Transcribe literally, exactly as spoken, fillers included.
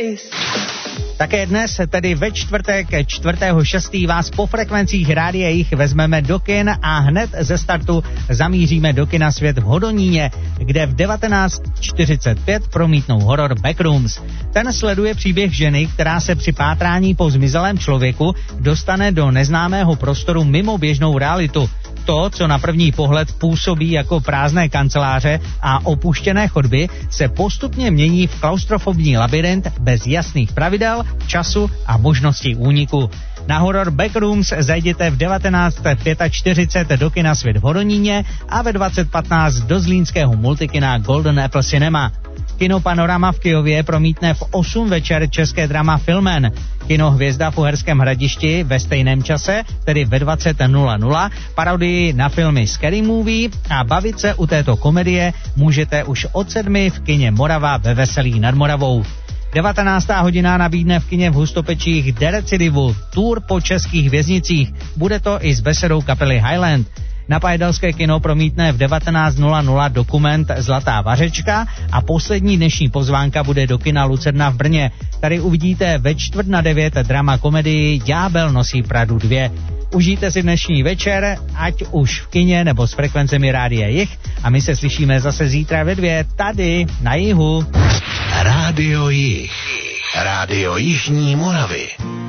face. Také dnes, tedy ve čtvrtek čtvrtého šestého vás po frekvencích Rádia Jich vezmeme do kin a hned ze startu zamíříme do kina Svět v Hodoníně, kde v devatenáct čtyřicet pět promítnou horor Backrooms. Ten sleduje příběh ženy, která se při pátrání po zmizelém člověku dostane do neznámého prostoru mimo běžnou realitu. To, co na první pohled působí jako prázdné kanceláře a opuštěné chodby, se postupně mění v klaustrofobní labyrint bez jasných pravidel, času a možností úniku. Na horor Backrooms zajděte v devatenáct čtyřicet pět do kina Svět v Hodoníně a ve dvacet patnáct do zlínského multikina Golden Apple Cinema. Kino Panorama v Kyjově promítne v osm večer české drama Filmen. Kino Hvězda v Uherském Hradišti ve stejném čase, tedy ve dvacet nula nula, parodii na filmy Scary Movie a bavit se u této komedie můžete už od sedmi v kině Morava ve Veselí nad Moravou. devatenáctá hodina nabídne v kině v Hustopečích Derecidivu, tour po českých věznicích. Bude to i s besedou kapely Highland. Na Pajedelské kino promítne v devatenáct nula nula dokument Zlatá vařečka a poslední dnešní pozvánka bude do kina Lucerna v Brně. Tady uvidíte ve čtvrt na devět drama komedii Ďábel nosí Pradu dva. Užijte si dnešní večer, ať už v kině nebo s frekvencemi Rádia Jich, a my se slyšíme zase zítra ve dvě tady na Jihu. Rádio Jich. Rádio Jižní Moravy.